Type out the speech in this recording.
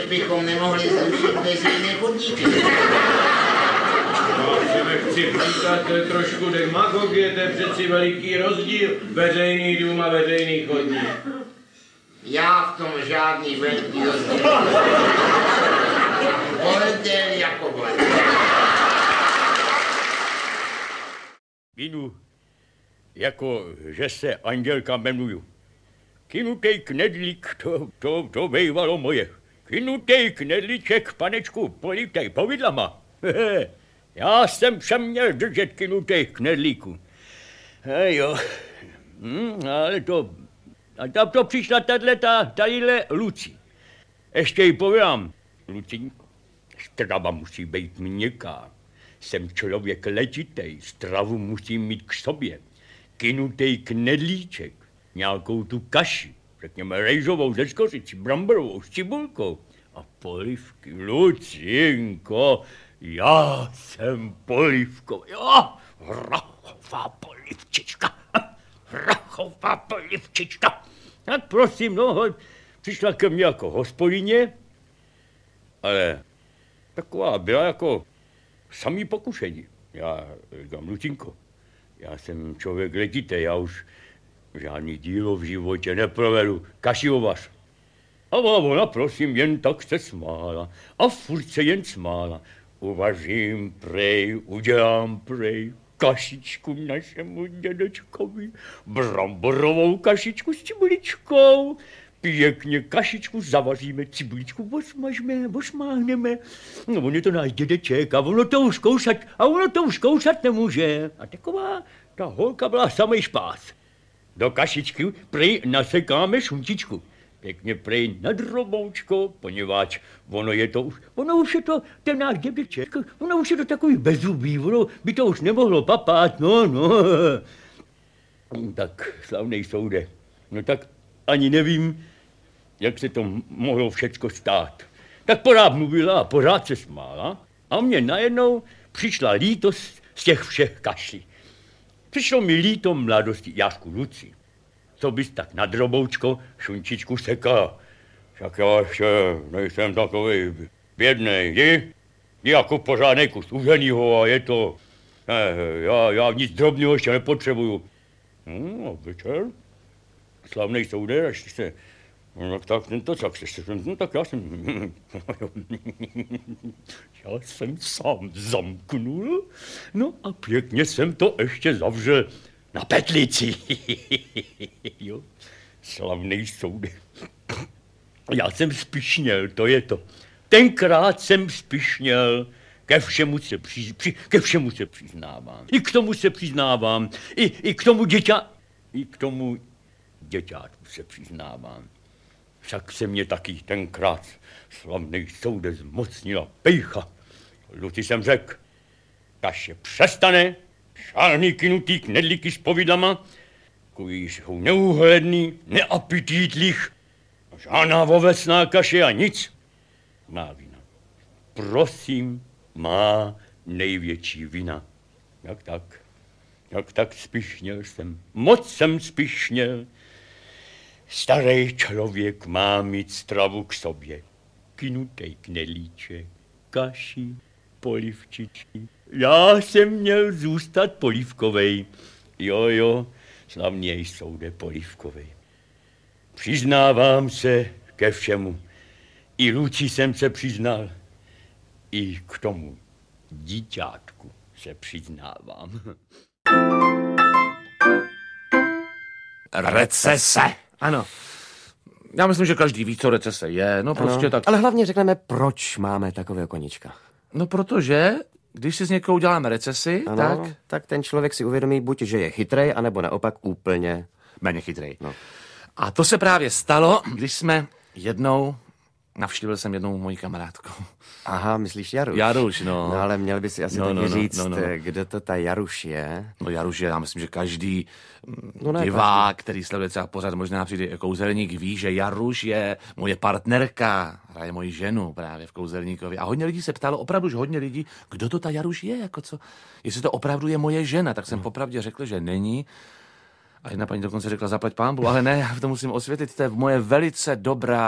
bychom nemohli zrušit veřejné chodníky. Já si nechci říkat, to je trošku demagogie, to je přeci veliký rozdíl. Veřejný dům a veřejný chodník. Já v tom žádný velký rozdíl. Bordel jako bordel. Kinu, jako že se Andělka jmenuju. Kinutej knedlík, to bývalo moje. Kinutej knedlíček, panečku, politej povidlama. Já jsem všem měl držet kinutej knedlíku. Jo. Ale to... A tam to přišla tadyhle Luci. Ještě jí povídám. Luci, strava musí být měkká. Jsem člověk letitej, stravu musím mít k sobě. Kinutej knedlíček, nějakou tu kaši, řekněme rejžovou ze skořicí, bramborovou s cibulkou a polivky. Lucinko, já jsem polivkový. Rachová polivčička. Rachová polivčička. Tak prosím, no, přišla ke mně jako hospodyně, ale taková byla jako samý pokušení. Já říkám, Lucinko, já jsem člověk letitej, já už žádný dílo v životě neprovedu, kašiovař. A ona, prosím, jen tak se smála a furt se jen smála. Uvařím prej, udělám prej, kašičku našemu dědečkovi, bramborovou kašičku s cibuličkou, pěkně kašičku zavaříme, cibuličku osmáhneme. No on je to náš dědeček a ono to už zkoušet nemůže. A taková ta holka byla samej špás. Do kašičky prej nasekáme šunčičku. Pěkně prej na droboučko, poněvadž ono už je to ten náš dědeček, ono už je to takový bezzubý, ono by to už nemohlo papat, no. Tak, slavnej soude, no tak ani nevím, jak se to mohlo všecko stát. Tak pořád mluvila a pořád se smála a mně najednou přišla lítost z těch všech kaší. Přišlo mi líto mladosti Jášku Luci. Co bys tak na droboučko šunčičku sekala? Však já ještě nejsem takovej bědnej, jdi jako pořádnej kus uženýho a je to... Já nic drobného ještě nepotřebuju. No, večer, slavnej soude, až se... Tak já jsem sám zamknul, no a pěkně jsem to ještě zavřel na petlici. Jo, slavnej soude. Já jsem spišněl, to je to. Tenkrát jsem spišněl, ke všemu se přiznávám. I k tomu se přiznávám, i k tomu děťátku se přiznávám. Však se mě taky tenkrát slavnej soude zmocnila pejcha. Luci jsem řekl, kaše přestane, žádný kinutý knedlíky s povidlama, takový jsou neúhledný, neapetitlich, žádná ovesná kaše a nic. Má vina. Prosím, má největší vina. Jak tak spišněl jsem, moc jsem spišněl. Starej člověk má mít stravu k sobě. Kinutej knedlíček, kaši, polivčičky. Já jsem měl zůstat polivkovej. Jo, slavněj soude polivkovej. Přiznávám se ke všemu. I Luci jsem se přiznal. I k tomu díťátku se přiznávám. Recese. Ano. Já myslím, že každý ví, co recese je. No prostě ano. tak. Ale hlavně řekneme, proč máme takového koníčka. No protože, když si s někou uděláme recesi, tak ten člověk si uvědomí buď, že je chytrej, anebo naopak úplně méně chytrej. No. A to se právě stalo, když jsme navštívil jsem jednou moji kamarádku. Aha, myslíš Jaruš? Jaruš, no. No ale měl by si asi říct, kdo to ta Jaruš je. No Jaruš je, já myslím, že každý divák, který sleduje třeba pořád, možná přijde kouzelník, ví, že Jaruš je moje partnerka, hraje moji ženu právě v Kouzelníkovi. A hodně lidí se ptalo, opravdu, že hodně lidí, kdo to ta Jaruš je, jako co, jestli to opravdu je moje žena, tak jsem popravdě řekl, že není. A jedna paní dokonce řekla, zaplať pánbu, ale ne, já to musím osvětlit, to je moje velice dobrá